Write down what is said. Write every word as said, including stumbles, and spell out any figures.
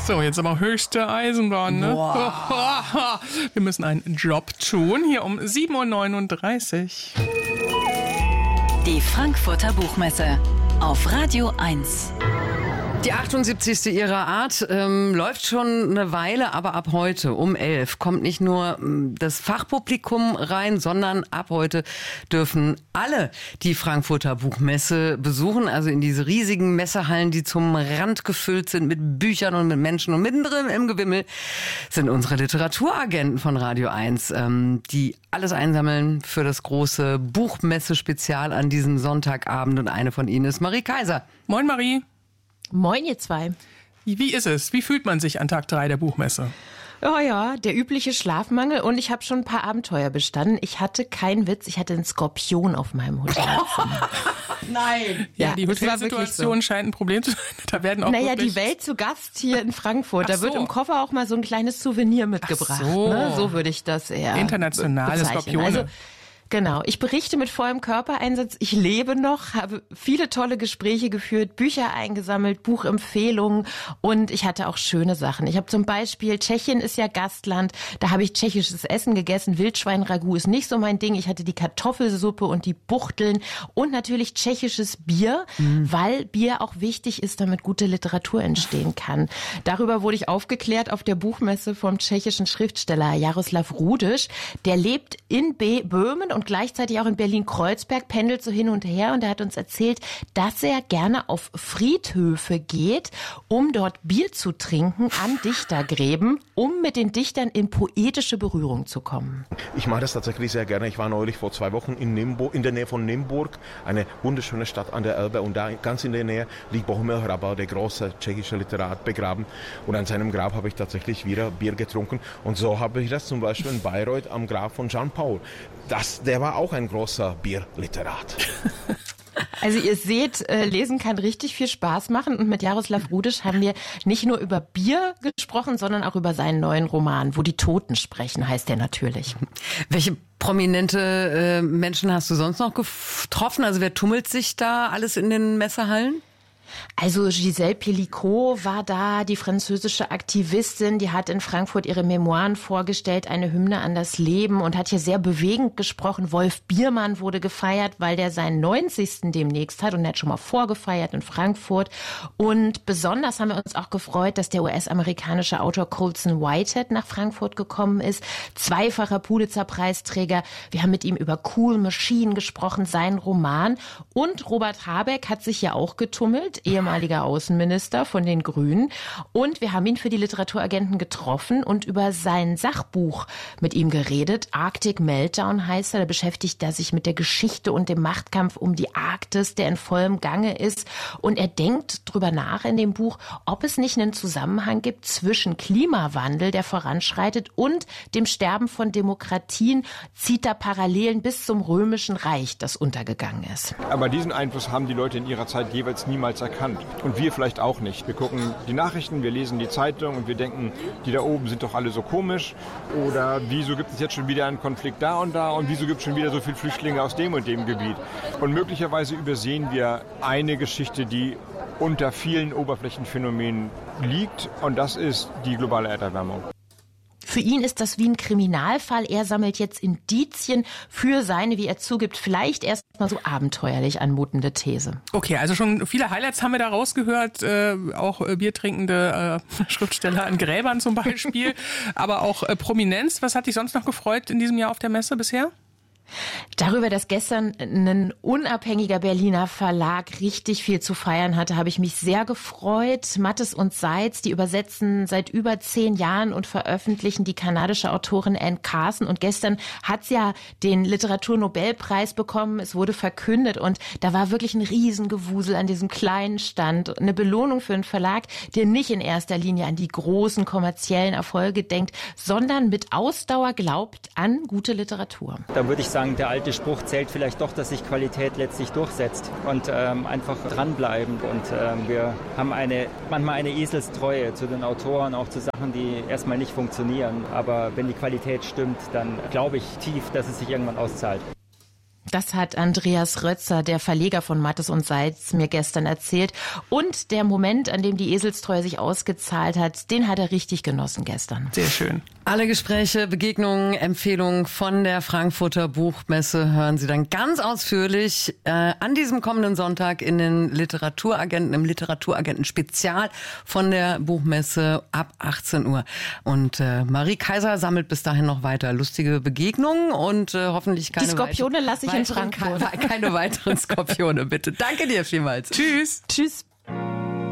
So, jetzt aber höchste Eisenbahn, ne? Wow. Wir müssen einen Job tun, hier um sieben Uhr neununddreißig. Die Frankfurter Buchmesse auf Radio eins. Die achtundsiebzigste ihrer Art ähm, läuft schon eine Weile, aber ab heute um elf kommt nicht nur ähm, das Fachpublikum rein, sondern ab heute dürfen alle die Frankfurter Buchmesse besuchen, also in diese riesigen Messehallen, die zum Rand gefüllt sind mit Büchern und mit Menschen. Und mittendrin im Gewimmel sind unsere Literaturagenten von Radio eins, ähm, die alles einsammeln für das große Buchmesse-Spezial an diesem Sonntagabend. Und eine von ihnen ist Marie Kaiser. Moin Marie. Moin, ihr zwei. Wie ist es? Wie fühlt man sich an Tag drei der Buchmesse? Oh ja, der übliche Schlafmangel und ich habe schon ein paar Abenteuer bestanden. Ich hatte keinen Witz, ich hatte einen Skorpion auf meinem Hotelzimmer. Nein! Ja, Ja, die es war wirklich Hotelsituation so. scheint ein Problem zu sein. Da werden auch Naja, wirklich die Welt zu Gast hier in Frankfurt. Ach Da wird so. im Koffer auch mal so ein kleines Souvenir mitgebracht. Ach so. Ne? So würde ich das eher internationale bezeichnen. Skorpione. Also, genau, ich berichte mit vollem Körpereinsatz. Ich lebe noch, habe viele tolle Gespräche geführt, Bücher eingesammelt, Buchempfehlungen und ich hatte auch schöne Sachen. Ich habe zum Beispiel, Tschechien ist ja Gastland, da habe ich tschechisches Essen gegessen. Wildschwein-Ragout ist nicht so mein Ding. Ich hatte die Kartoffelsuppe und die Buchteln und natürlich tschechisches Bier, mhm. weil Bier auch wichtig ist, damit gute Literatur entstehen kann. Darüber wurde ich aufgeklärt auf der Buchmesse vom tschechischen Schriftsteller Jaroslav Rudisch. Der lebt in B- Böhmen und gleichzeitig auch in Berlin-Kreuzberg, pendelt so hin und her und er hat uns erzählt, dass er gerne auf Friedhöfe geht, um dort Bier zu trinken an Dichtergräben, um mit den Dichtern in poetische Berührung zu kommen. Ich mache das tatsächlich sehr gerne. Ich war neulich vor zwei Wochen in, Nimburg, in der Nähe von Nymburk, eine wunderschöne Stadt an der Elbe und da ganz in der Nähe liegt Bohumil Hrabal, der große tschechische Literat, begraben und an seinem Grab habe ich tatsächlich wieder Bier getrunken und so habe ich das zum Beispiel in Bayreuth am Grab von Jean Paul. Das, der war auch ein großer Bierliterat. Also ihr seht, äh, Lesen kann richtig viel Spaß machen und mit Jaroslav Rudisch haben wir nicht nur über Bier gesprochen, sondern auch über seinen neuen Roman, Wo die Toten sprechen, heißt der natürlich. Welche prominente äh, Menschen hast du sonst noch getroffen? Also wer tummelt sich da alles in den Messehallen? Also Gisèle Pelicot war da, die französische Aktivistin, die hat in Frankfurt ihre Memoiren vorgestellt, eine Hymne an das Leben und hat hier sehr bewegend gesprochen. Wolf Biermann wurde gefeiert, weil der seinen neunzigsten demnächst hat und er hat schon mal vorgefeiert in Frankfurt. Und besonders haben wir uns auch gefreut, dass der U S-amerikanische Autor Colson Whitehead nach Frankfurt gekommen ist, zweifacher Pulitzer-Preisträger. Wir haben mit ihm über Cool Machine gesprochen, seinen Roman. Und Robert Habeck hat sich ja auch getummelt, ehemaliger Außenminister von den Grünen. Und wir haben ihn für die Literaturagenten getroffen und über sein Sachbuch mit ihm geredet. Arctic Meltdown heißt er. Da beschäftigt er sich mit der Geschichte und dem Machtkampf um die Arktis, der in vollem Gange ist. Und er denkt drüber nach in dem Buch, ob es nicht einen Zusammenhang gibt zwischen Klimawandel, der voranschreitet, und dem Sterben von Demokratien. Zieht da Parallelen bis zum Römischen Reich, das untergegangen ist. Aber diesen Einfluss haben die Leute in ihrer Zeit jeweils niemals erkannt. Und wir vielleicht auch nicht. Wir gucken die Nachrichten, wir lesen die Zeitung und wir denken, die da oben sind doch alle so komisch. Oder wieso gibt es jetzt schon wieder einen Konflikt da und da und wieso gibt es schon wieder so viele Flüchtlinge aus dem und dem Gebiet. Und möglicherweise übersehen wir eine Geschichte, die unter vielen Oberflächenphänomenen liegt und das ist die globale Erderwärmung. Für ihn ist das wie ein Kriminalfall. Er sammelt jetzt Indizien für seine, wie er zugibt, vielleicht erst mal so abenteuerlich anmutende These. Okay, also schon viele Highlights haben wir da rausgehört, äh, auch äh, biertrinkende äh, Schriftsteller an Gräbern zum Beispiel, aber auch äh, Prominenz. Was hat dich sonst noch gefreut in diesem Jahr auf der Messe bisher? Darüber, dass gestern ein unabhängiger Berliner Verlag richtig viel zu feiern hatte, habe ich mich sehr gefreut. Mattes und Seitz, die übersetzen seit über zehn Jahren und veröffentlichen die kanadische Autorin Anne Carson. Und gestern hat sie ja den Literaturnobelpreis bekommen. Es wurde verkündet und da war wirklich ein Riesengewusel an diesem kleinen Stand. Eine Belohnung für einen Verlag, der nicht in erster Linie an die großen kommerziellen Erfolge denkt, sondern mit Ausdauer glaubt an gute Literatur. Da würde ich sagen, der alte Spruch zählt vielleicht doch, dass sich Qualität letztlich durchsetzt und ähm, einfach dranbleiben. Und ähm, wir haben eine manchmal eine Eselstreue zu den Autoren, auch zu Sachen, die erstmal nicht funktionieren. Aber wenn die Qualität stimmt, dann glaube ich tief, dass es sich irgendwann auszahlt. Das hat Andreas Rötzer, der Verleger von Mattes und Seitz, mir gestern erzählt. Und der Moment, an dem die Eselstreue sich ausgezahlt hat, den hat er richtig genossen gestern. Sehr schön. Alle Gespräche, Begegnungen, Empfehlungen von der Frankfurter Buchmesse hören Sie dann ganz ausführlich äh, an diesem kommenden Sonntag in den Literaturagenten, im Literaturagenten-Spezial von der Buchmesse ab achtzehn Uhr. Und äh, Marie Kaiser sammelt bis dahin noch weiter lustige Begegnungen und äh, hoffentlich keine Die Skorpione lasse ich in Frankfurt. Keine, keine weiteren Skorpione, bitte. Danke dir vielmals. Tschüss. Tschüss.